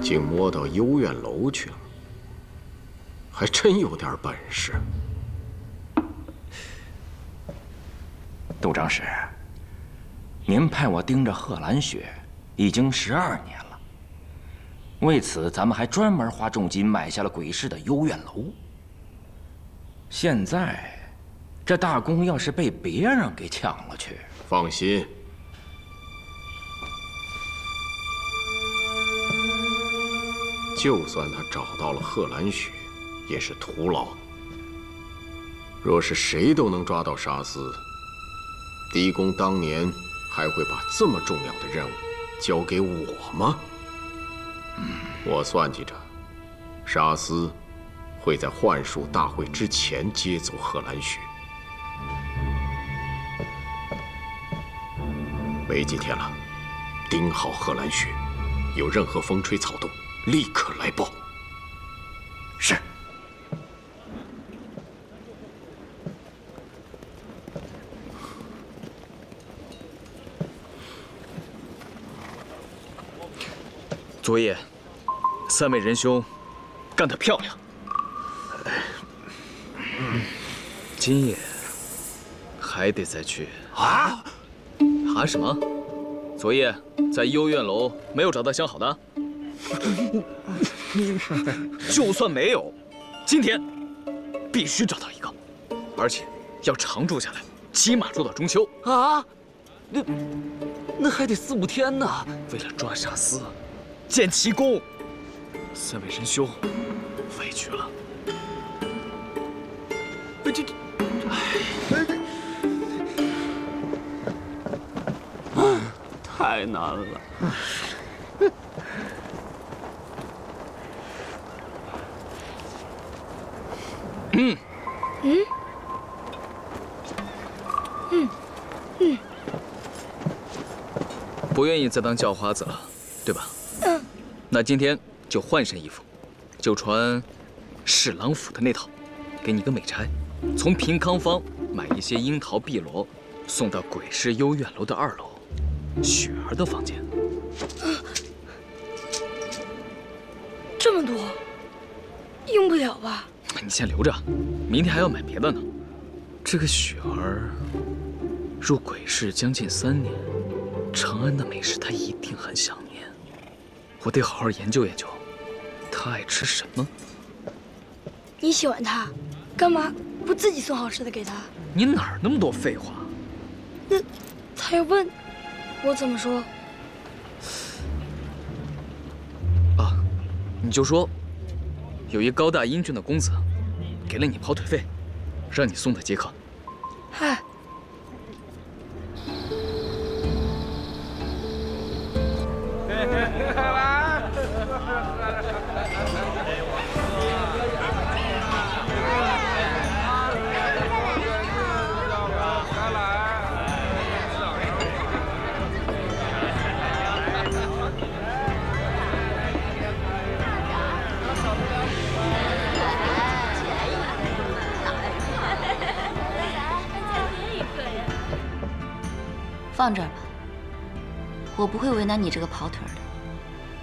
竟摸到幽苑楼去了，还真有点本事。 杜长史，您派我盯着贺兰雪已经12年了，为此咱们还专门花重金买下了鬼市的幽苑楼。现在，这大功要是被别人给抢了去， 放心。 就算他找到了贺兰雪，也是徒劳的。若是谁都能抓到沙司，狄公当年还会把这么重要的任务交给我吗？我算计着，沙司会在幻术大会之前接走贺兰雪。没几天了，盯好贺兰雪，有任何风吹草动。 立刻来报。是。 昨夜，3位仁兄干得漂亮。今夜还得再去啊？啊什么？昨夜在幽苑楼没有找到相好的？ 就算没有，今天必须找到一个，而且要常住下来，起码住到中秋啊！那还得4、5天呢。 为了抓沙司，建奇功，3位仁兄委屈了。 太难了。 不愿意再当叫花子了，对吧？那今天就换身衣服，就穿侍郎府的那套，给你个美差，从平康坊买一些樱桃碧螺，送到鬼市幽苑楼的2楼，雪儿的房间。 这么多，用不了吧？ 你先留着，明天还要买别的呢。这个雪儿入鬼市将近3年，长安的美食她一定很想念。我得好好研究研究，她爱吃什么。 你喜欢她，干嘛不自己送好吃的给她？ 你哪儿那么多废话？ 那她要问，我怎么说？ 啊，你就说。 有一高大英俊的公子，给了你跑腿费，让你送他接客。 嗨， 放这儿吧，我不会为难你这个跑腿的。